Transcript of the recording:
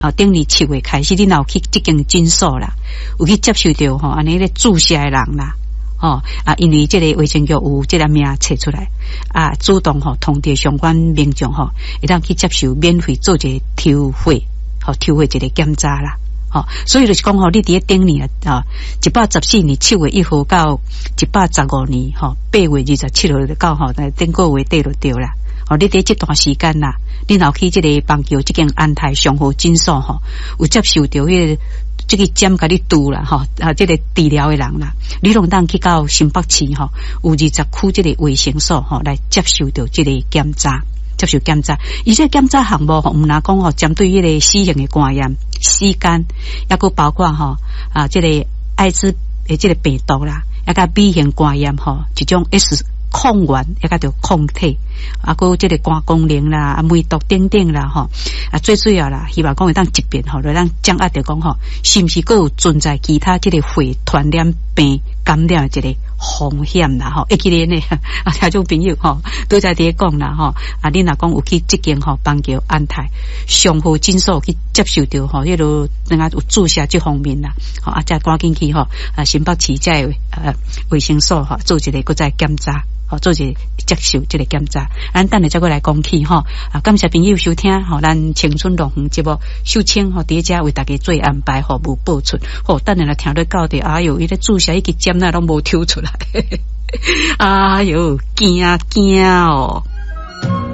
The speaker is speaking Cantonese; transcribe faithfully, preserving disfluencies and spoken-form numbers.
啊，顶年七月开始，你若有去这间诊所啦，有去接受到吼安尼咧注射的人啦。哦啊，因为这个卫生局有这个名册出来啊，主动吼通知相关民众吼，会当去接受免费做一个抽血，吼抽血一个检查啦。哦，所以就是讲吼，你伫咧顶年啊，一百十四年七月一号到一百十五年吼八月二十七号到吼，来顶个月底就对啦。哦，你伫这段时间啦，你若去这个邦桥这间安泰上好诊所吼，有接受到迄个这个针甲你堵啦吼啊，这个治疗的人啦，你拢当去到新北市吼，有二十区这个卫生所吼来接受到这个检查，接受检查。而且检查项目吼，毋若讲吼，针对迄个死刑的肝炎、死肝，抑佫包括吼啊，这个艾滋的这个病毒啦，抑甲 B 型肝炎吼，一种 S。抗原也甲着抗体，啊，佮这个肝功能啦、啊梅毒等等啦，吼啊，最主要啦，希望讲会当疾病吼，来咱掌握着讲吼，是毋是佮有存在其他这个血传染病感染的一个风险啦，吼，会记咧呢，啊，听众朋友吼，都在伫讲啦，吼，啊，你若讲有去即间吼邦桥安泰上好诊所去接受到吼，迄落人家有注射这方面啦，吼啊，再赶紧去吼啊，新北市在呃卫生所吼做一个搁再检查。哦，做一个接受这个检查，咱等下再过来讲起吼。啊，感谢朋友收听吼，咱青春乐园节目秀清吼，伫遮为大家做安排服务播出。吼，等下来听到到底，哎哟，伊咧注射一个针那拢无抽出来，哎哟，惊惊哦！